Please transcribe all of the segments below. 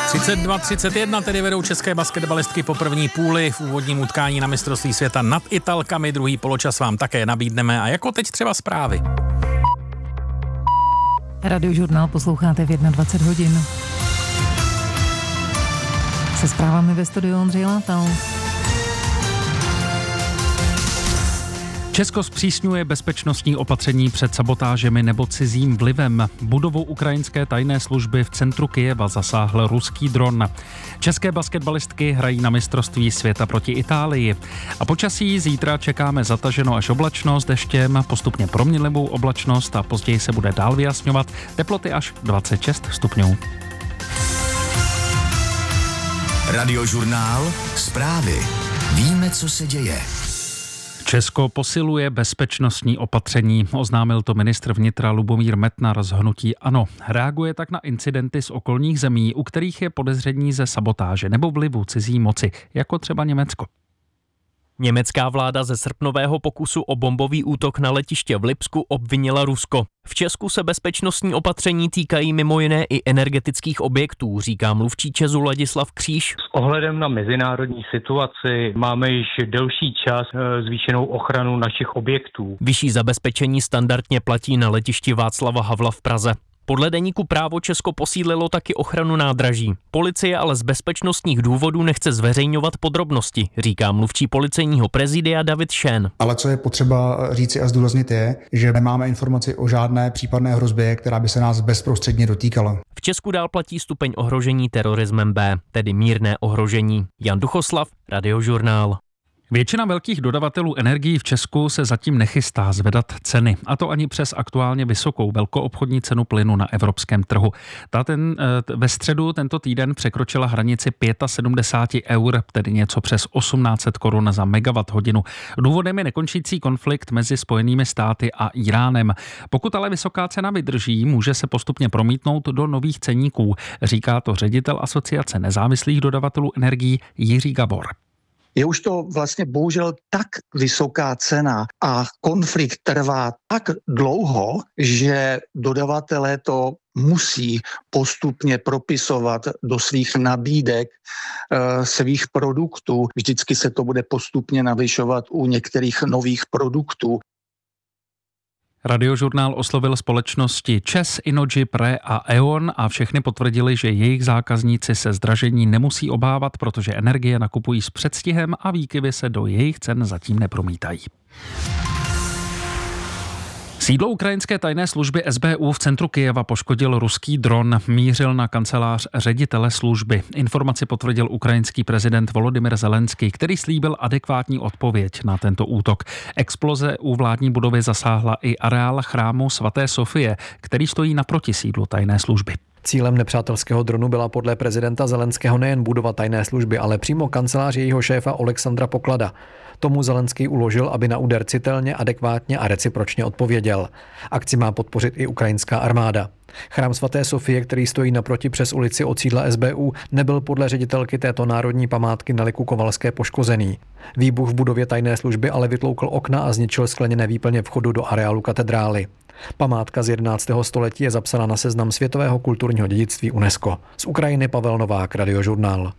32-31 tedy vedou české basketbalistky po první půli v úvodním utkání na mistrovství světa nad Italkami. Druhý poločas vám také nabídneme a jako teď třeba zprávy. Radiožurnál posloucháte v 21 hodin. Se zprávami ve studiu Ondřej Látal. Česko zpřísňuje bezpečnostní opatření před sabotážemi nebo cizím vlivem. Budovu ukrajinské tajné služby v centru Kyjeva zasáhl ruský dron. České basketbalistky hrají na mistrovství světa proti Itálii. A počasí zítra čekáme zataženo až oblačno s deštěm, postupně proměnlivou oblačnost a později se bude dál vyjasňovat. Teploty až 26 stupňů. Radiožurnál, zprávy. Víme, co se děje. Česko posiluje bezpečnostní opatření, oznámil to ministr vnitra Lubomír Metnar z hnutí ANO. Reaguje tak na incidenty z okolních zemí, u kterých je podezření ze sabotáže nebo vlivu cizí moci, jako třeba Německo. Německá vláda ze srpnového pokusu o bombový útok na letiště v Lipsku obvinila Rusko. V Česku se bezpečnostní opatření týkají mimo jiné i energetických objektů, říká mluvčí ČEZu Ladislav Kříž. S ohledem na mezinárodní situaci máme již delší čas zvýšenou ochranu našich objektů. Vyšší zabezpečení standardně platí na letišti Václava Havla v Praze. Podle deníku Právo Česko posílilo taky ochranu nádraží. Policie ale z bezpečnostních důvodů nechce zveřejňovat podrobnosti, říká mluvčí policejního prezidia David Šén. Ale co je potřeba říci a zdůraznit je, že nemáme informaci o žádné případné hrozbě, která by se nás bezprostředně dotýkala. V Česku dál platí stupeň ohrožení terorismem B, tedy mírné ohrožení. Jan Duchoslav, Radiožurnál. Většina velkých dodavatelů energií v Česku se zatím nechystá zvedat ceny, a to ani přes aktuálně vysokou velkoobchodní cenu plynu na evropském trhu. Ve středu tento týden překročila hranici 75 eur, tedy něco přes 1800 korun za megawatt hodinu. Důvodem je nekončící konflikt mezi Spojenými státy a Iránem. Pokud ale vysoká cena vydrží, může se postupně promítnout do nových ceníků, říká to ředitel Asociace nezávislých dodavatelů energií Jiří Gabor. Je už to vlastně bohužel tak vysoká cena a konflikt trvá tak dlouho, že dodavatelé to musí postupně propisovat do svých nabídek svých produktů. Vždycky se to bude postupně navyšovat u některých nových produktů. Radiožurnál oslovil společnosti ČEZ, Innogy, Pre a E.ON a všechny potvrdili, že jejich zákazníci se zdražení nemusí obávat, protože energie nakupují s předstihem a výkyvy se do jejich cen zatím nepromítají. Sídlo ukrajinské tajné služby SBU v centru Kyjeva poškodil ruský dron, mířil na kancelář ředitele služby. Informaci potvrdil ukrajinský prezident Volodymyr Zelenský, který slíbil adekvátní odpověď na tento útok. Exploze u vládní budovy zasáhla i areál chrámu svaté Sofie, který stojí naproti sídlu tajné služby. Cílem nepřátelského dronu byla podle prezidenta Zelenského nejen budova tajné služby, ale přímo kancelář jejího šéfa Oleksandra Poklada. Tomu Zelenský uložil, aby na úder citelně, adekvátně a recipročně odpověděl. Akci má podpořit i ukrajinská armáda. Chrám svaté Sofie, který stojí naproti přes ulici od sídla SBU, nebyl podle ředitelky této národní památky Neliky Kovalské poškozený. Výbuch v budově tajné služby ale vytloukl okna a zničil skleněné výplně vchodu do areálu katedrály. Památka z 11. století je zapsána na seznam světového kulturního dědictví UNESCO. Z Ukrajiny Pavel Novák, Radiožurnál.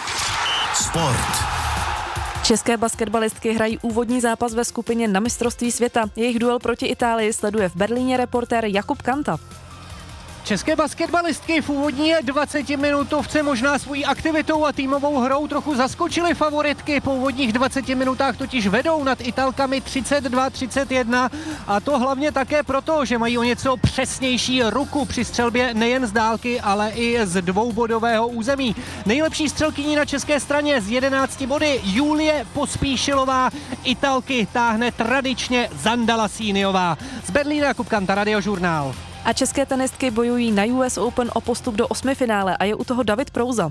Sport. České basketbalistky hrají úvodní zápas ve skupině na mistrovství světa. Jejich duel proti Itálii sleduje v Berlíně reportér Jakub Kanta. České basketbalistky v úvodní 20-minutovce možná svojí aktivitou a týmovou hrou trochu zaskočily favoritky. Po úvodních 20 minutách totiž vedou nad Italkami 32-31 a to hlavně také proto, že mají o něco přesnější ruku při střelbě nejen z dálky, ale i z dvoubodového území. Nejlepší střelkyní na české straně z 11 body Julie Pospíšilová. Italky táhne tradičně Zanda Lasíniová. Z Berlína Jakub Kanta, Radiožurnál. A české tenistky bojují na US Open o postup do osmifinále a je u toho David Prouza.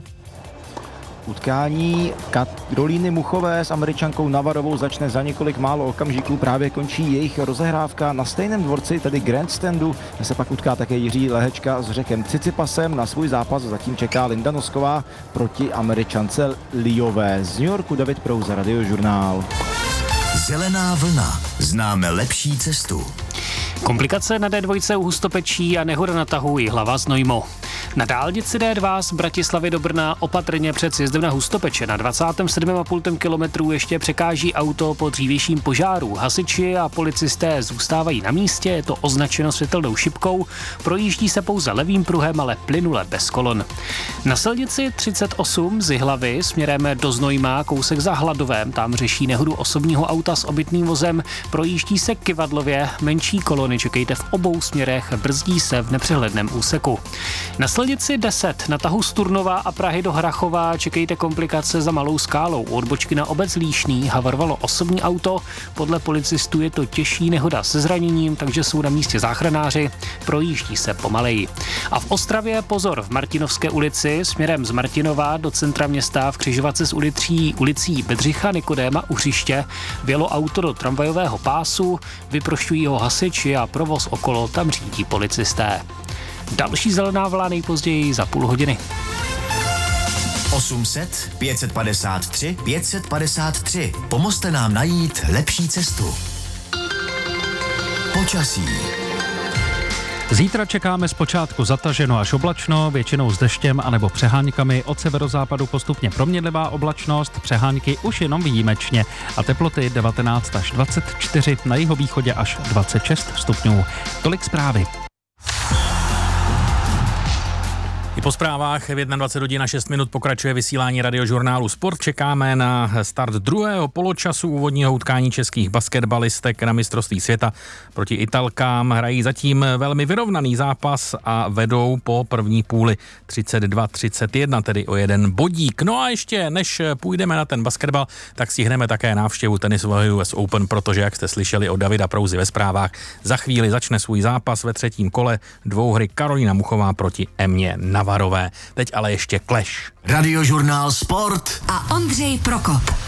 Utkání Karolíny Muchové s Američankou Navarovou začne za několik málo okamžiků. Právě končí jejich rozehrávka na stejném dvorci, tedy Grandstandu, kde se pak utká také Jiří Lehečka s Řekem Cicipasem. Na svůj zápas zatím čeká Linda Nosková proti Američance Liové. Z New Yorku David Prouza, Radiožurnál. Zelená vlna. Známe lepší cestu. Komplikace na D2 u Hustopečí a nehoda na tahu Jihlava Znojmo. Na dálnici D2 z Bratislavy do Brna opatrně před sjezdem na Hustopeče. Na 27,5 kilometru ještě překáží auto po dřívějším požáru. Hasiči a policisté zůstávají na místě, je to označeno světelnou šipkou, projíždí se pouze levým pruhem, ale plynule bez kolon. Na silnici 38 z Jihlavy směrem do Znojma, kousek za Hladovém, tam řeší nehodu osobního auta s obytným vozem, projíždí se Kyvadlově, menší kolony čekejte v obou směrech, brzdí se v nepřehledném úseku. Na silnici 10 na tahu z Turnova a Prahy do Hrachova čekejte komplikace za Malou Skálou. U odbočky na obec Líšný havarovalo osobní auto, podle policistů je to těžší nehoda se zraněním, takže jsou na místě záchranáři, projíždí se pomaleji. A v Ostravě pozor, v Martinovské ulici směrem z Martinova do centra města v křižovatce s ulicí Bedřicha Nikodéma u hřiště vjelo auto do tramvajového pásu, vyprošťují ho hasiči a provoz okolo tam řídí policisté. Další zelená vlna nejpozději za půl hodiny. 800 553 553. Pomozte nám najít lepší cestu. Počasí. Zítra čekáme zpočátku zataženo až oblačno, většinou s deštěm anebo přeháňkami, od severozápadu postupně proměnlivá oblačnost, přeháňky už jenom výjimečně a teploty 19 až 24, na jihovýchodě až 26 stupňů. Tolik zprávy. I po zprávách v 21 hodin a 6 minut pokračuje vysílání radiožurnálu Sport. Čekáme na start druhého poločasu úvodního utkání českých basketbalistek na mistrovství světa proti Italkám. Hrají zatím velmi vyrovnaný zápas a vedou po první půli 32-31, tedy o jeden bodík. No a ještě než půjdeme na ten basketbal, tak stihneme také návštěvu tenisového US Open, protože, jak jste slyšeli od Davida Prouzy ve zprávách, za chvíli začne svůj zápas ve třetím kole dvouhry Karolína Muchová proti Emě Navarové. Teď ale ještě Clash. Radiožurnál Sport a Ondřej Prokop.